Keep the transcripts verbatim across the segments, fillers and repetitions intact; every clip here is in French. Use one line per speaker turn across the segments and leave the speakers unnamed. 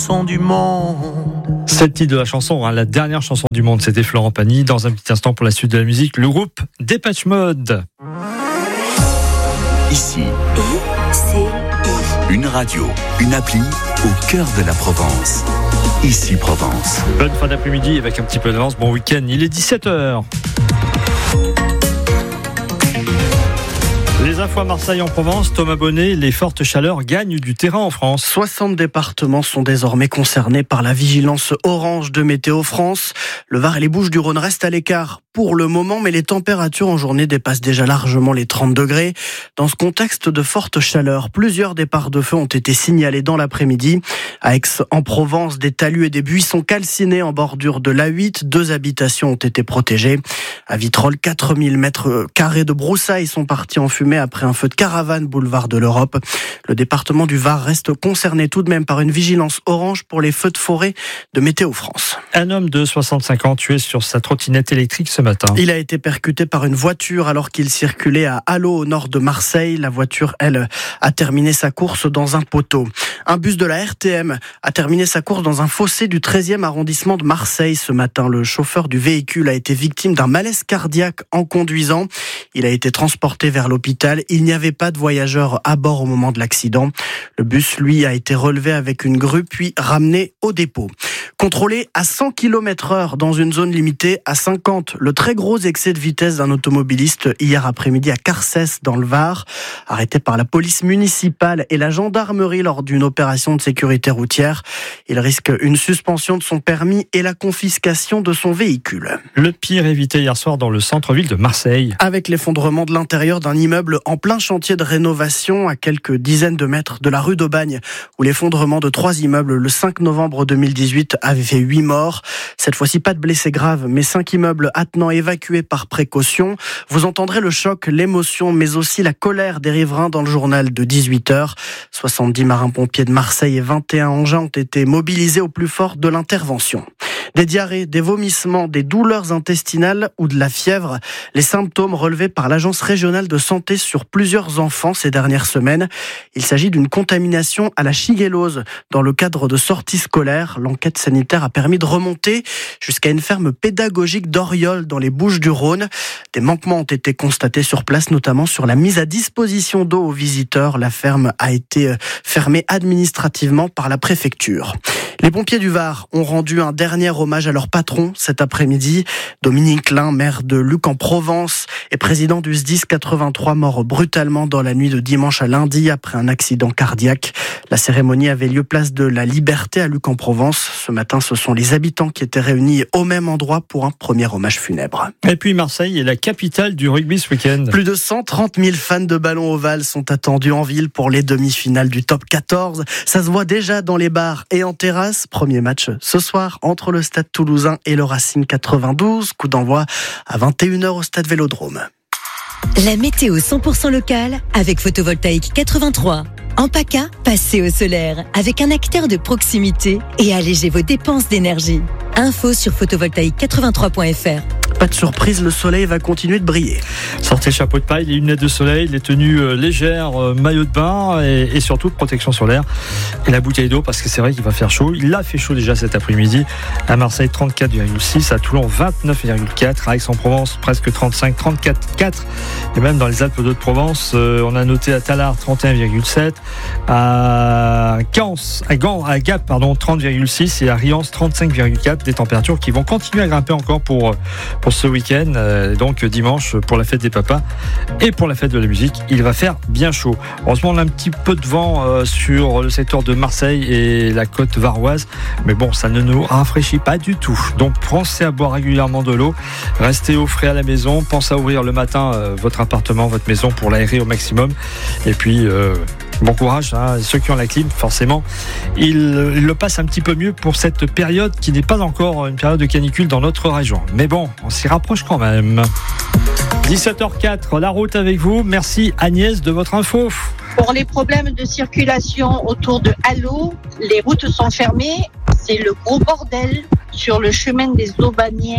chanson du monde.
C'est le titre de la chanson, hein, la dernière chanson du monde, c'était Florent Pagny. Dans un petit instant pour la suite de la musique, le groupe Depeche Mode.
Ici,
I C I.
une radio, une appli au cœur de la Provence. Ici Provence.
Bonne fin d'après-midi avec un petit peu d'avance, bon week-end, il est dix-sept heures. Les infos à Marseille en Provence, Thomas Bonnet, les fortes chaleurs gagnent du terrain en France.
soixante départements sont désormais concernés par la vigilance orange de Météo France. Le Var et les Bouches-du-Rhône restent à l'écart pour le moment, mais les températures en journée dépassent déjà largement les trente degrés. Dans ce contexte de forte chaleur, plusieurs départs de feu ont été signalés dans l'après-midi. À Aix-en-Provence, des talus et des buissons calcinés en bordure de l'A huit. Deux habitations ont été protégées. À Vitrolles, quatre mille mètres carrés de broussailles sont partis en fumée après un feu de caravane boulevard de l'Europe. Le département du Var reste concerné tout de même par une vigilance orange pour les feux de forêt de Météo France.
Un homme de soixante-cinq ans tué sur sa trottinette électrique ce matin.
Il a été percuté par une voiture alors qu'il circulait à Allot au nord de Marseille. La voiture, elle, a terminé sa course dans un poteau. Un bus de la R T M a terminé sa course dans un fossé du treizième arrondissement de Marseille ce matin. Le chauffeur du véhicule a été victime d'un malaise cardiaque en conduisant. Il a été transporté vers l'hôpital. Il n'y avait pas de voyageurs à bord au moment de l'accident. Le bus, lui, a été relevé avec une grue puis ramené au dépôt. Contrôlé à cent kilomètres heure dans une zone limitée à cinquante. Le très gros excès de vitesse d'un automobiliste hier après-midi à Carcès dans le Var. Arrêté par la police municipale et la gendarmerie lors d'une opération de sécurité routière. Il risque une suspension de son permis et la confiscation de son véhicule.
Le pire évité hier soir dans le centre-ville de Marseille.
Avec l'effondrement de l'intérieur d'un immeuble en plein chantier de rénovation à quelques dizaines de mètres de la rue d'Aubagne, où l'effondrement de trois immeubles le cinq novembre deux mille dix-huit avait fait huit morts. Cette fois-ci, pas de blessés graves, mais cinq immeubles attenants évacués par précaution. Vous entendrez le choc, l'émotion, mais aussi la colère des riverains dans le journal de dix-huit heures. soixante-dix marins-pompiers de Marseille et vingt et un engins ont été mobilisés au plus fort de l'intervention. Des diarrhées, des vomissements, des douleurs intestinales ou de la fièvre, les symptômes relevés par l'Agence régionale de santé sur plusieurs enfants ces dernières semaines. Il s'agit d'une contamination à la shigellose dans le cadre de sorties scolaires. L'enquête sanitaire a permis de remonter jusqu'à une ferme pédagogique d'Oriol dans les Bouches-du-Rhône. Des manquements ont été constatés sur place, notamment sur la mise à disposition d'eau aux visiteurs. La ferme a été fermée administrativement par la préfecture. Les pompiers du Var ont rendu un dernier hommage à leur patron cet après-midi. Dominique Klein, maire de Luc en Provence et président du S D I S quatre-vingt-trois, mort brutalement dans la nuit de dimanche à lundi après un accident cardiaque. La cérémonie avait lieu place de la Liberté à Luc en Provence. Ce matin, ce sont les habitants qui étaient réunis au même endroit pour un premier hommage funèbre.
Et puis Marseille est la capitale du rugby ce week-end.
Plus de cent trente mille fans de ballon ovale sont attendus en ville pour les demi-finales du top quatorze. Ça se voit déjà dans les bars et en terrasse. Premier match ce soir entre le Stade Toulousain et le Racing quatre-vingt-douze. Coup d'envoi à vingt et une heures au Stade Vélodrome.
La météo cent pour cent locale avec Photovoltaïque quatre-vingt-trois. En PACA, passez au solaire avec un acteur de proximité et allégez vos dépenses d'énergie. Info sur photovoltaïque quatre-vingt-trois point f r.
Pas de surprise, le soleil va continuer de briller.
Sortez le chapeau de paille, les lunettes de soleil, les tenues euh, légères, euh, maillot de bain et, et surtout protection solaire. Et la bouteille d'eau parce que c'est vrai qu'il va faire chaud. Il a fait chaud déjà cet après-midi. À Marseille, trente-quatre virgule six. À Toulon, vingt-neuf virgule quatre. À Aix-en-Provence, presque trente-cinq, trente-quatre virgule quatre. Et même dans les Alpes d'Haute-Provence, euh, on a noté à Tallard trente et un virgule sept. À Gans, à Gand, à Gap, pardon, trente virgule six. Et à Riance, trente-cinq virgule quatre. Des températures qui vont continuer à grimper encore pour, pour ce week-end, euh, donc dimanche pour la fête des papas et pour la fête de la musique, il va faire bien chaud. Heureusement, on a un petit peu de vent euh, sur le secteur de Marseille et la côte varoise, mais bon, ça ne nous rafraîchit pas du tout. Donc, pensez à boire régulièrement de l'eau, restez au frais à la maison, pensez à ouvrir le matin euh, votre appartement, votre maison pour l'aérer au maximum. Et puis, euh, bon courage, hein. Ceux qui ont la clim, forcément, ils, ils le passent un petit peu mieux pour cette période qui n'est pas encore une période de canicule dans notre région. Mais bon, on s'y rapproche quand même. dix-sept heures quatre, la route avec vous. Merci Agnès de votre info.
Pour les problèmes de circulation autour de Allot, les routes sont fermées. C'est le gros bordel sur le chemin des Aubaniens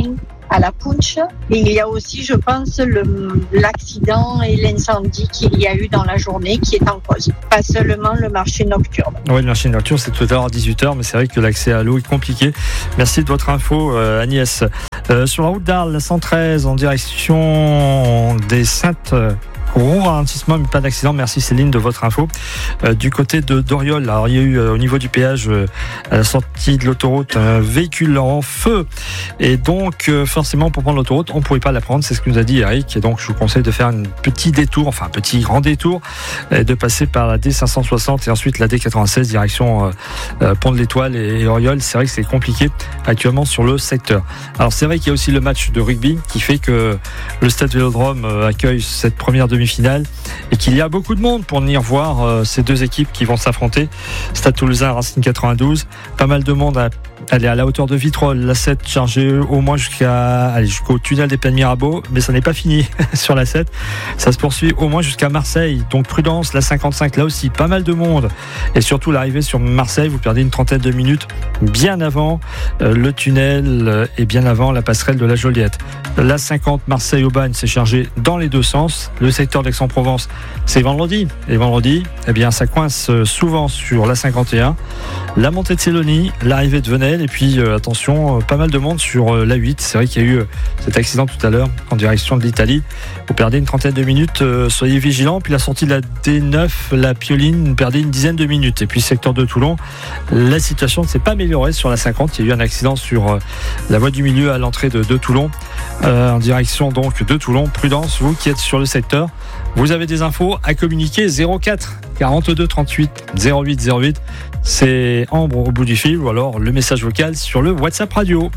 à la Punch. Et il y a aussi, je pense, le, l'accident et l'incendie qu'il y a eu dans la journée qui est en cause. Pas seulement le marché nocturne.
Oui, le marché nocturne, c'est tout à l'heure à dix-huit heures, mais c'est vrai que l'accès à l'eau est compliqué. Merci de votre info, euh, Agnès. Euh, sur la route d'Arles, la cent treize, en direction des Saintes... Gros ralentissement, mais pas d'accident. Merci Céline de votre info. Euh, du côté de Doriol, alors il y a eu euh, au niveau du péage euh, à la sortie de l'autoroute un véhicule en feu et donc euh, forcément pour prendre l'autoroute on ne pouvait pas la prendre, c'est ce que nous a dit Eric, et donc je vous conseille de faire un petit détour, enfin un petit grand détour et de passer par la D cinq cent soixante et ensuite la D quatre-vingt-seize direction euh, euh, Pont de l'Étoile et, et Oriol. C'est vrai que c'est compliqué actuellement sur le secteur. Alors c'est vrai qu'il y a aussi le match de rugby qui fait que le Stade Vélodrome euh, accueille cette première demi finale et qu'il y a beaucoup de monde pour venir voir euh, ces deux équipes qui vont s'affronter. Stade Toulousain, Racing quatre-vingt-douze, pas mal de monde à aller à la hauteur de Vitrolles, la sept chargée au moins jusqu'à allez, jusqu'au tunnel des Plaines Mirabeau, mais ça n'est pas fini sur la sept, ça se poursuit au moins jusqu'à Marseille, donc prudence, la cinquante-cinq là aussi, pas mal de monde et surtout l'arrivée sur Marseille, vous perdez une trentaine de minutes bien avant euh, le tunnel euh, et bien avant la passerelle de la Joliette. La cinquante Marseille-Aubagne, c'est chargé dans les deux sens. Le secteur d'Aix-en-Provence, c'est vendredi. Et vendredi, eh bien, ça coince souvent sur la cinquante et un. La montée de Célonie, l'arrivée de Venelle, et puis euh, attention, euh, pas mal de monde sur euh, la huit. C'est vrai qu'il y a eu euh, cet accident tout à l'heure en direction de l'Italie. Vous perdez une trentaine de minutes, euh, soyez vigilants. Puis la sortie de la D neuf, la Pioline, vous perdez une dizaine de minutes. Et puis secteur de Toulon, la situation ne s'est pas améliorée sur la cinquante. Il y a eu un accident sur euh, la voie du milieu à l'entrée de, de Toulon. Euh, en direction donc de Toulon. Prudence, vous qui êtes sur le secteur. Vous avez des infos à communiquer zéro quatre quarante-deux trente-huit zéro huit zéro huit. C'est Ambre au bout du fil ou alors le message vocal sur le WhatsApp radio.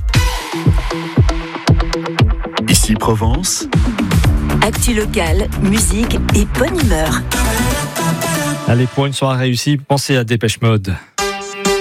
Ici Provence.
Actu locale, musique et bonne humeur.
Allez, pour une soirée réussie, pensez à Dépêche Mode.